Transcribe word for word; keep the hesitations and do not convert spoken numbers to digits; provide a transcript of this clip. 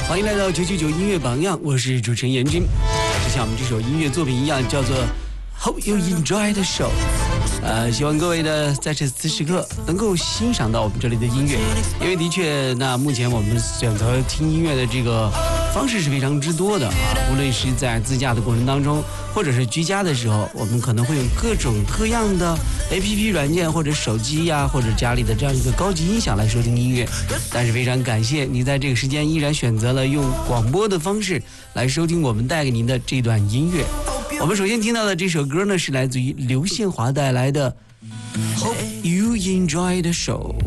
欢迎来到九九九音乐榜样，我是主持人严军。就像我们这首音乐作品一样，叫做 Hope You Enjoy the Show。呃，希望各位呢在这此时刻能够欣赏到我们这里的音乐，因为的确，那目前我们选择听音乐的这个方式是非常之多的啊。无论是在自驾的过程当中，或者是居家的时候，我们可能会有各种各样的 A P P 软件或者手机呀、啊，或者家里的这样一个高级音响来收听音乐。但是非常感谢你在这个时间依然选择了用广播的方式来收听我们带给您的这段音乐。我们首先听到的这首歌呢，是来自于刘宪华带来的 Hope You Enjoy the Show。